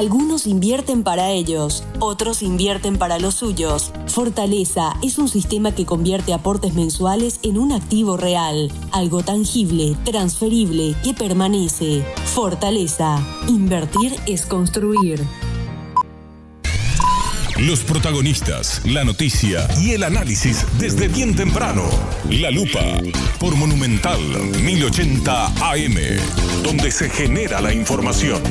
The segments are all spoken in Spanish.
Algunos invierten para ellos, otros invierten para los suyos. Fortaleza es un sistema que convierte aportes mensuales en un activo real, algo tangible, transferible, que permanece. Fortaleza. Invertir es construir. Los protagonistas, la noticia y el análisis desde bien temprano. La Lupa, por Monumental 1080 AM, donde se genera la información.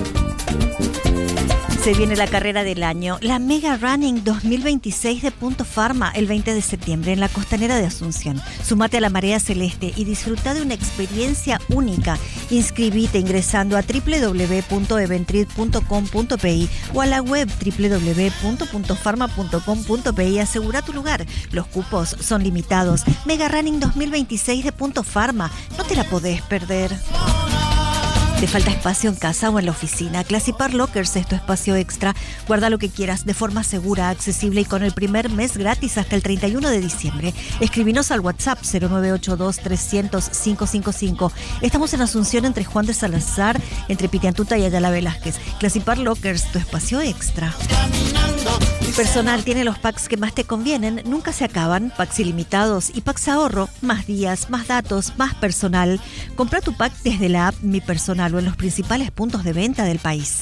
Se viene la carrera del año, la Mega Running 2026 de Punto Pharma, el 20 de septiembre en la Costanera de Asunción. Sumate a la Marea Celeste y disfruta de una experiencia única. Inscribite ingresando a www.eventrit.com.pi o a la web www.puntopharma.com.pi y asegura tu lugar. Los cupos son limitados. Mega Running 2026 de Punto Pharma, no te la podés perder. ¿Te falta espacio en casa o en la oficina? Classipar Lockers es tu espacio extra. Guarda lo que quieras de forma segura, accesible y con el primer mes gratis hasta el 31 de diciembre. Escribinos al WhatsApp 0982-300-555. Estamos en Asunción entre Juan de Salazar, entre Pitiantuta y Ayala Velázquez. Classipar Lockers, tu espacio extra. Personal tiene los packs que más te convienen, nunca se acaban, packs ilimitados y packs ahorro, más días, más datos, más personal. Compra tu pack desde la app Mi Personal o en los principales puntos de venta del país.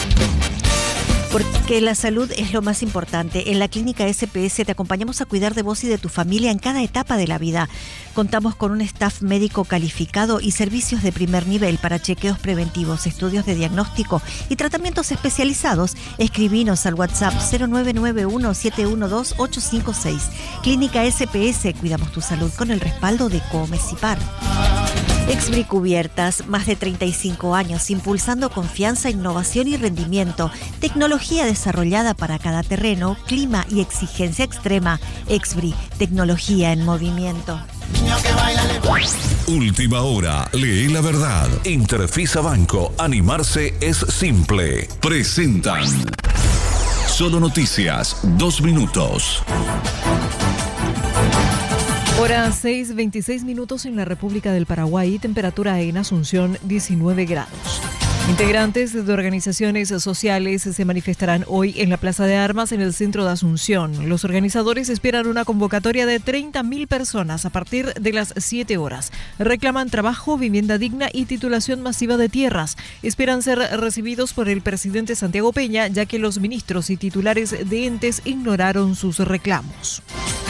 Porque la salud es lo más importante. En la Clínica SPS te acompañamos a cuidar de vos y de tu familia en cada etapa de la vida. Contamos con un staff médico calificado y servicios de primer nivel para chequeos preventivos, estudios de diagnóstico y tratamientos especializados. Escribinos al WhatsApp 0991-712-856. Clínica SPS, cuidamos tu salud con el respaldo de Comesipar. Expri Cubiertas, más de 35 años, impulsando confianza, innovación y rendimiento. Tecnología desarrollada para cada terreno, clima y exigencia extrema. Expri, tecnología en movimiento. Última hora, lee la verdad. Interfisa Banco, animarse es simple. Presentan Solo Noticias, 2 minutos. Hora 6:26 en la República del Paraguay, temperatura en Asunción 19 grados. Integrantes de organizaciones sociales se manifestarán hoy en la Plaza de Armas en el centro de Asunción. Los organizadores esperan una convocatoria de 30.000 personas a partir de las 7 horas. Reclaman trabajo, vivienda digna y titulación masiva de tierras. Esperan ser recibidos por el presidente Santiago Peña, ya que los ministros y titulares de entes ignoraron sus reclamos.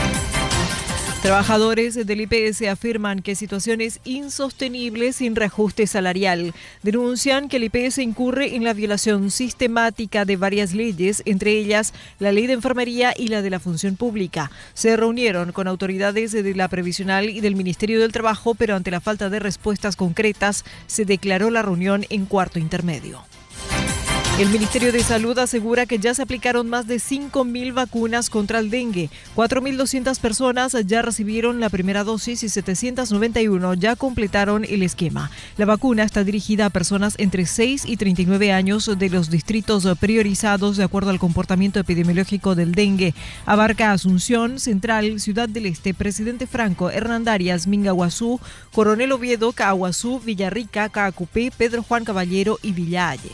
Trabajadores del IPS afirman que situación es insostenible sin reajuste salarial. Denuncian que el IPS incurre en la violación sistemática de varias leyes, entre ellas la ley de enfermería y la de la función pública. Se reunieron con autoridades de la Previsional y del Ministerio del Trabajo, pero ante la falta de respuestas concretas, se declaró la reunión en cuarto intermedio. El Ministerio de Salud asegura que ya se aplicaron más de 5.000 vacunas contra el dengue. 4.200 personas ya recibieron la primera dosis y 791 ya completaron el esquema. La vacuna está dirigida a personas entre 6 y 39 años de los distritos priorizados de acuerdo al comportamiento epidemiológico del dengue. Abarca Asunción, Central, Ciudad del Este, Presidente Franco, Hernandarias, Mingaguazú, Coronel Oviedo, Caaguazú, Villarrica, Caacupé, Pedro Juan Caballero y Villa Ayes.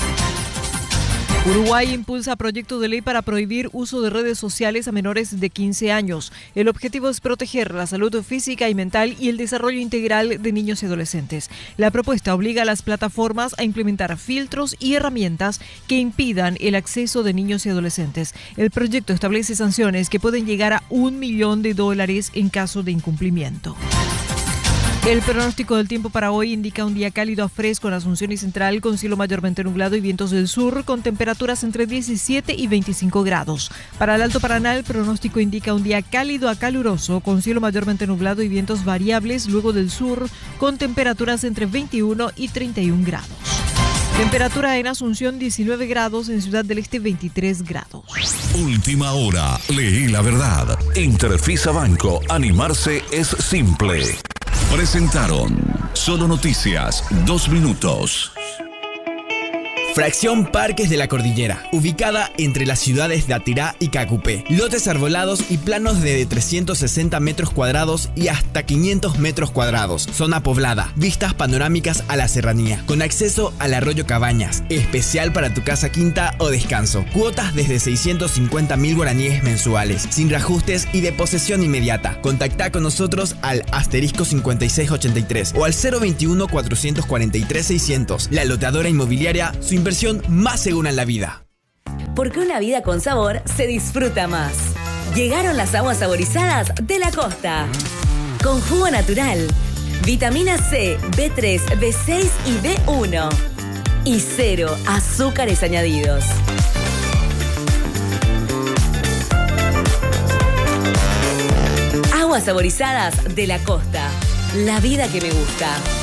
Uruguay impulsa proyecto de ley para prohibir uso de redes sociales a menores de 15 años. El objetivo es proteger la salud física y mental y el desarrollo integral de niños y adolescentes. La propuesta obliga a las plataformas a implementar filtros y herramientas que impidan el acceso de niños y adolescentes. El proyecto establece sanciones que pueden llegar a $1 millón en caso de incumplimiento. El pronóstico del tiempo para hoy indica un día cálido a fresco en Asunción y Central, con cielo mayormente nublado y vientos del sur, con temperaturas entre 17 y 25 grados. Para el Alto Paraná, el pronóstico indica un día cálido a caluroso, con cielo mayormente nublado y vientos variables, luego del sur, con temperaturas entre 21 y 31 grados. Temperatura en Asunción 19 grados, en Ciudad del Este 23 grados. Última hora, lee la verdad. Interfisa Banco, animarse es simple. Presentaron Solo Noticias, 2 minutos. Fracción Parques de la Cordillera, ubicada entre las ciudades de Atirá y Cacupé. Lotes arbolados y planos de 360 metros cuadrados y hasta 500 metros cuadrados. Zona poblada, vistas panorámicas a la serranía, con acceso al arroyo Cabañas, especial para tu casa quinta o descanso. Cuotas desde 650.000 guaraníes mensuales, sin reajustes y de posesión inmediata. Contacta con nosotros al *5683 o al 021 443 600. La loteadora inmobiliaria, su inversión más segura en la vida. Porque una vida con sabor se disfruta más. Llegaron las aguas saborizadas de la costa. Con jugo natural, vitamina C, B3, B6 y B1. Y 0 azúcares añadidos. Aguas saborizadas de la costa. La vida que me gusta.